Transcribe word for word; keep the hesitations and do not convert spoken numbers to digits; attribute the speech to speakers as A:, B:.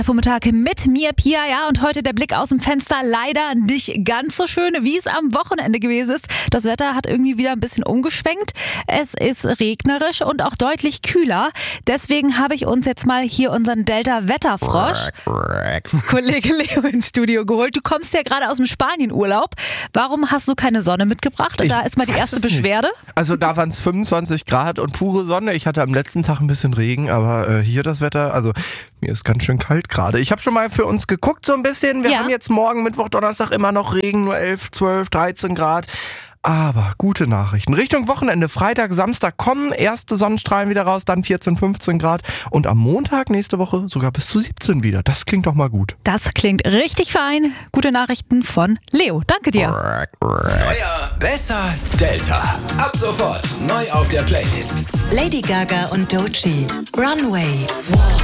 A: Vormittag mit mir, Pia, ja, und heute der Blick aus dem Fenster leider nicht ganz so schön, wie es am Wochenende gewesen ist. Das Wetter hat irgendwie wieder ein bisschen umgeschwenkt. Es ist regnerisch und auch deutlich kühler. Deswegen habe ich uns jetzt mal hier unseren Delta-Wetterfrosch, Kollege Leo, ins Studio geholt. Du kommst ja gerade aus dem Spanien-Urlaub. Warum hast du keine Sonne mitgebracht?
B: Ich
A: Da ist mal die erste Beschwerde.
B: Nicht. Also da waren es fünfundzwanzig Grad und pure Sonne. Ich hatte am letzten Tag ein bisschen Regen, aber äh, hier das Wetter, also mir ist ganz schön kalt gerade. Ich habe schon mal für uns geguckt so ein bisschen. Wir
A: Ja.
B: haben jetzt morgen, Mittwoch, Donnerstag immer noch Regen, nur elf, zwölf, dreizehn Grad. Aber gute Nachrichten. Richtung Wochenende, Freitag, Samstag kommen erste Sonnenstrahlen wieder raus, dann vierzehn, fünfzehn Grad und am Montag nächste Woche sogar bis zu siebzehn wieder. Das klingt doch mal gut.
A: Das klingt richtig fein. Gute Nachrichten von Leo. Danke dir.
C: Neuer, besser, Delta. Ab sofort neu auf der Playlist.
D: Lady Gaga und Doechii. Runway.